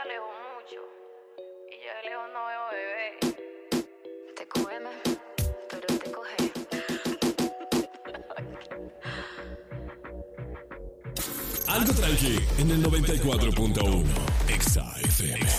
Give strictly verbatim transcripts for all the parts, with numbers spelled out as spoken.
alejó mucho y yo de lejos no veo bebé. Te come, pero te coge. Algo tranqui en el noventa y cuatro punto uno Exa F M.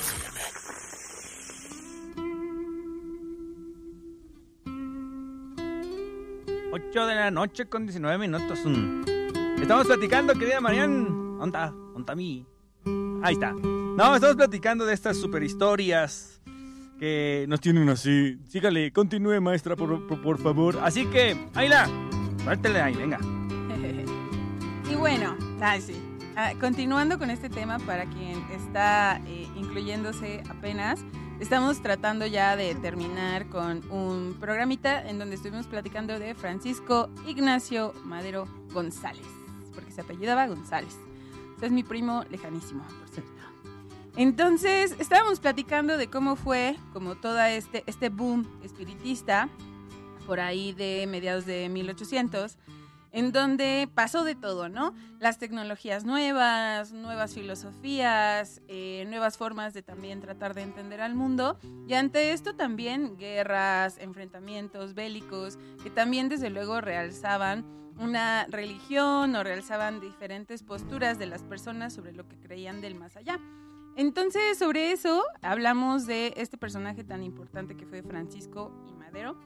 ocho de la noche con diecinueve minutos. Estamos platicando, querida Marian. ¿Dónde está? ¿Dónde está mi? Ahí está. No, estamos platicando de estas super historias que nos tienen así. Sígale, continúe, maestra, por, por, por favor. Así que, Ayla, suéltele ahí, venga. Y bueno, ay, sí. Ah, continuando con este tema, para quien está eh, incluyéndose apenas, estamos tratando ya de terminar con un programita en donde estuvimos platicando de Francisco Ignacio Madero González, porque se apellidaba González. Este es mi primo lejanísimo, por cierto. Entonces, estábamos platicando de cómo fue, como todo este, este boom espiritista, por ahí de mediados de mil ochocientos, en donde pasó de todo, ¿no? Las tecnologías nuevas, nuevas filosofías, eh, nuevas formas de también tratar de entender al mundo. Y ante esto también guerras, enfrentamientos bélicos, que también desde luego realzaban una religión o realzaban diferentes posturas de las personas sobre lo que creían del más allá. Entonces, sobre eso hablamos de este personaje tan importante que fue Francisco I. Madero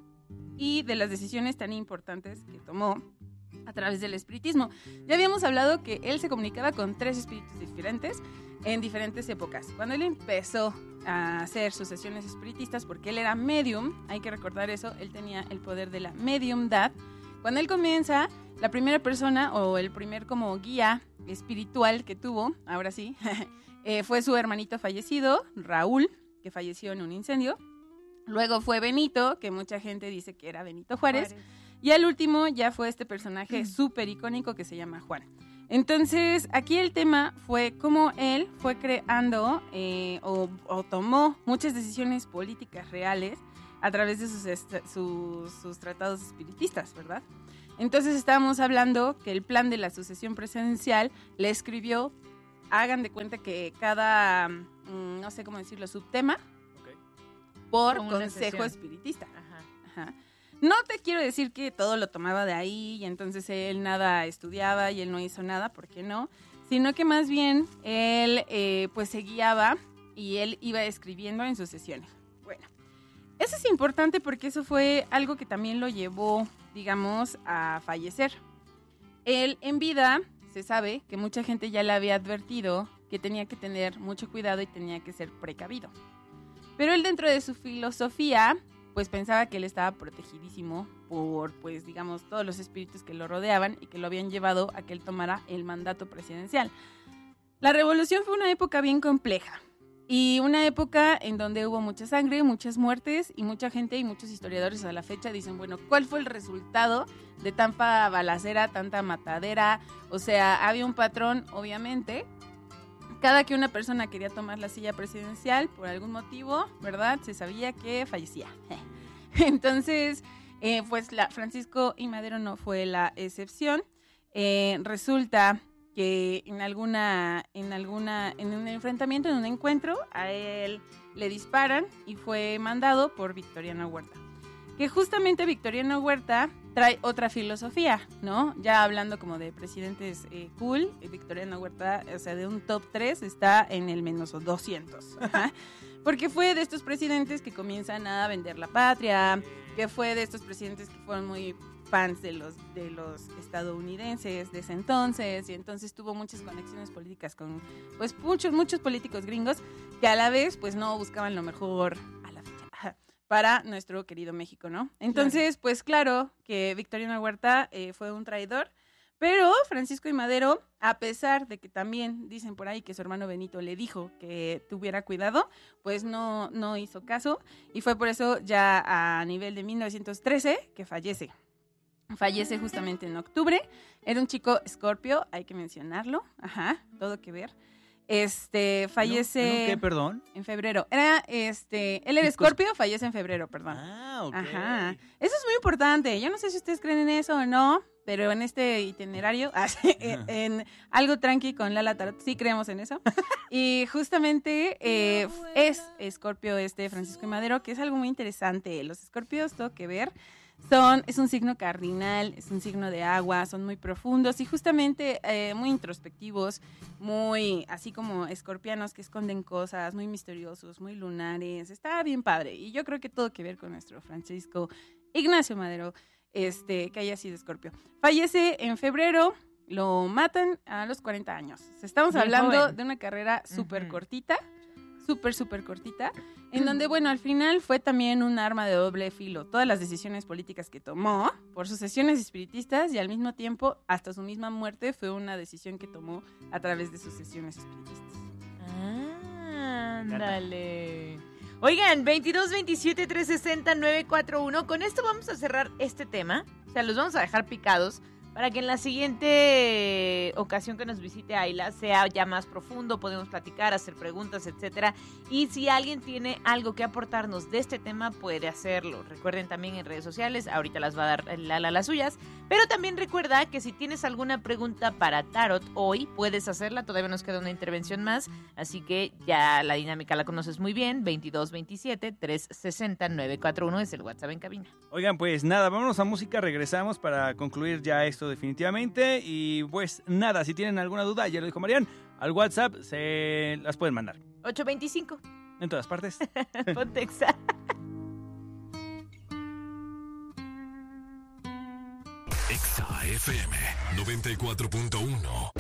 y de las decisiones tan importantes que tomó a través del espiritismo. Ya habíamos hablado que él se comunicaba con tres espíritus diferentes en diferentes épocas. Cuando él empezó a hacer sus sesiones espiritistas, porque él era medium, hay que recordar eso, él tenía el poder de la mediumdad. Cuando él comienza, la primera persona o el primer como guía espiritual que tuvo, ahora sí, eh, fue su hermanito fallecido, Raúl, que falleció en un incendio. Luego fue Benito, que mucha gente dice que era Benito Juárez. Juárez. Y al último ya fue este personaje súper icónico que se llama Juan. Entonces, aquí el tema fue cómo él fue creando eh, o, o tomó muchas decisiones políticas reales a través de sus, est- sus, sus tratados espiritistas, ¿verdad? Entonces estábamos hablando que el plan de la sucesión presidencial le escribió, hagan de cuenta que cada, mmm, no sé cómo decirlo, subtema, okay, por consejo espiritista. Ajá. Ajá. No te quiero decir que todo lo tomaba de ahí y entonces él nada estudiaba y él no hizo nada, ¿por qué no? Sino que más bien él eh, pues se guiaba y él iba escribiendo en sus sesiones. Bueno, eso es importante porque eso fue algo que también lo llevó, digamos, a fallecer. Él en vida se sabe que mucha gente ya le había advertido que tenía que tener mucho cuidado y tenía que ser precavido. Pero él dentro de su filosofía pues pensaba que él estaba protegidísimo por, pues, digamos, todos los espíritus que lo rodeaban y que lo habían llevado a que él tomara el mandato presidencial. La revolución fue una época bien compleja y una época en donde hubo mucha sangre, muchas muertes y mucha gente y muchos historiadores a la fecha dicen, bueno, ¿cuál fue el resultado de tanta balacera, tanta matadera? O sea, había un patrón, obviamente. Cada que una persona quería tomar la silla presidencial, por algún motivo, ¿verdad? Se sabía que fallecía. Entonces, eh, pues la, Francisco I. Madero no fue la excepción. Eh, resulta que en alguna, en alguna, en un enfrentamiento, en un encuentro, a él le disparan y fue mandado por Victoriano Huerta. Que justamente Victoriano Huerta trae otra filosofía, ¿no? Ya hablando como de presidentes eh, cool, Victoriano Huerta, o sea, de un top tres, está en el menos doscientos. Ajá. Porque fue de estos presidentes que comienzan a vender la patria, que fue de estos presidentes que fueron muy fans de los, de los estadounidenses de ese entonces, y entonces tuvo muchas conexiones políticas con, pues, muchos, muchos políticos gringos que a la vez, pues, no buscaban lo mejor a la fecha. Ajá. Para nuestro querido México, ¿no? Entonces, claro. Pues claro que Victoriano Huerta eh, fue un traidor, pero Francisco I. Madero, a pesar de que también dicen por ahí que su hermano Benito le dijo que tuviera cuidado, pues no, no hizo caso y fue por eso ya a nivel de mil novecientos trece que fallece. Fallece justamente en octubre, era un chico Escorpio, hay que mencionarlo, ajá, todo que ver. Este, fallece... ¿En un qué, perdón? En febrero. Era, este, él era Escorpio, fallece en febrero, perdón. Ah, ok. Ajá. Eso es muy importante. Yo no sé si ustedes creen en eso o no, pero en este itinerario, en, en algo tranqui con Lala Tarot, sí creemos en eso. Y justamente eh, es Escorpio este Francisco I. Madero, que es algo muy interesante. Los escorpios, todo que ver. Son, es un signo cardinal, es un signo de agua, son muy profundos y justamente eh, muy introspectivos, muy así como escorpianos que esconden cosas, muy misteriosos, muy lunares. Está bien padre y yo creo que todo que ver con nuestro Francisco Ignacio Madero, este, que haya sido Escorpio. Fallece en febrero, lo matan a los cuarenta años. Estamos Bien hablando joven. de una carrera súper Ujú. cortita, súper, súper cortita, en donde, bueno, al final fue también un arma de doble filo. Todas las decisiones políticas que tomó por sus sesiones espiritistas y al mismo tiempo, hasta su misma muerte, fue una decisión que tomó a través de sus sesiones espiritistas. Ándale. Oigan, veintidós veintisiete trescientos sesenta nueve cuarenta y uno. Con esto vamos a cerrar este tema. O sea, los vamos a dejar picados para que en la siguiente ocasión que nos visite Ayla sea ya más profundo, podemos platicar, hacer preguntas, etcétera. Y si alguien tiene algo que aportarnos de este tema, puede hacerlo. Recuerden también en redes sociales, ahorita las va a dar Lala las suyas, pero también recuerda que si tienes alguna pregunta para Tarot hoy, puedes hacerla, todavía nos queda una intervención más, así que ya la dinámica la conoces muy bien, veintidós veintisiete trescientos sesenta nueve cuarenta y uno es el WhatsApp en cabina. Oigan, pues nada, vámonos a música, regresamos para concluir ya esto definitivamente. Y pues nada, si tienen alguna duda, ya lo dijo Marian, al WhatsApp se las pueden mandar. ocho veinticinco. En todas partes. Pontexa. Exa F M noventa y cuatro punto uno.